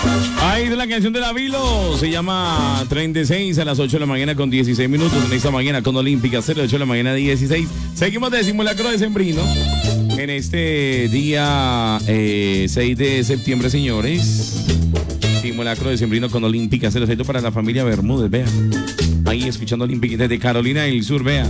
Ahí de la canción de la Vilo, se llama 36 a las 8 de la mañana con 16 minutos en esta mañana con Olímpica, 8 de la mañana 16. Seguimos de simulacro decembrino en este día 6 de septiembre, señores. Simulacro decembrino con Olímpica, 06 para la familia Bermúdez, vea. Ahí escuchando Olímpica desde Carolina del Sur, vea.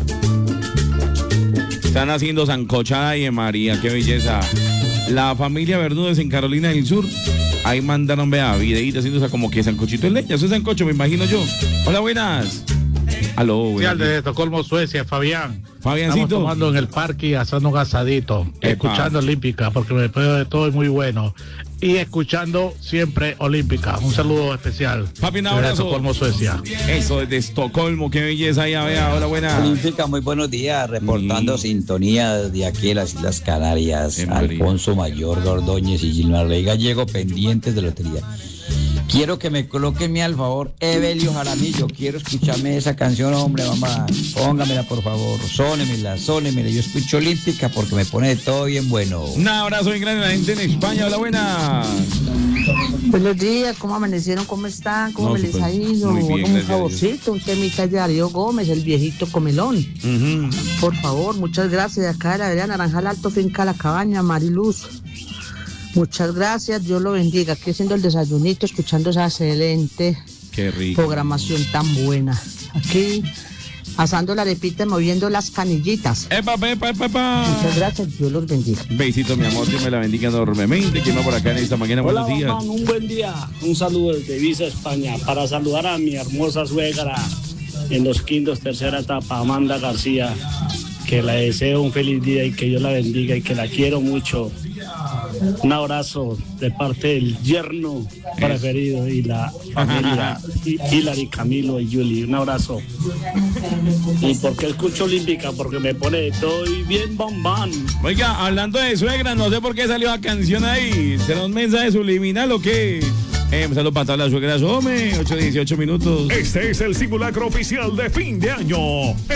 Están haciendo sancochada y de María, qué belleza. La familia Bermúdez en Carolina del Sur. Ahí mandaron, vea, videitos haciendo como que sancochito en leña. Eso es sancocho, me imagino yo. Hola, buenas. Aló, buenas. De Estocolmo, Suecia, Fabián. Fabiancito. Estamos tomando en el parque y haciendo un asadito. Escuchando Olímpica, porque me puedo de todo y muy bueno. Y escuchando siempre Olímpica. Un saludo especial. Papi, un abrazo. Desde Estocolmo, Suecia. Eso, desde Estocolmo, qué belleza allá, vea. Hola, buenas. Olímpica, muy buenos días. Reportando sintonía desde aquí en las Islas Canarias. Alfonso Mayor Ordóñez y Gilmar Rey Gallego, pendientes de lotería. Quiero que me coloquen mi al favor Evelio Jaramillo. Quiero escucharme esa canción, hombre, mamá. Póngamela, por favor. Sónemela. Yo escucho Olímpica porque me pone de todo bien bueno. Un abrazo bien grande a la gente en España. Hola, buenas. Buenos días, ¿cómo amanecieron? ¿Cómo están? ¿Cómo me les ha ido? Muy bien, Un favorcito, un temita de Darío Gómez, el viejito comelón. Por favor, muchas gracias. Acá de la vereda Naranjal Alto, finca La Cabaña, Mariluz. Muchas gracias, Dios lo bendiga. Aquí haciendo el desayunito, escuchando esa excelente programación tan buena. Aquí asando la arepita, moviendo las canillitas. ¡Epa! Muchas gracias, Dios los bendiga. Besito, mi amor, Dios me la bendiga enormemente. ¿Quién va por acá en esta mañana? Hola, buenos días. Mamá, un buen día. Un saludo desde Visa, España, para saludar a mi hermosa suegra en Los Quintos, tercera etapa, Amanda García. Que la deseo un feliz día y que Dios la bendiga y que la quiero mucho. Un abrazo de parte del yerno preferido y la familia Hilary, Camilo y Yuli. Un abrazo. ¿Y por qué escucho Olímpica? Porque me pone de todo y bien bombán. Oiga, hablando de suegra, no sé por qué salió la canción ahí. ¿Será un mensaje subliminal o qué? Saludos para todas las suegras, hombre. 8:18 minutos. Este es el simulacro oficial de fin de año.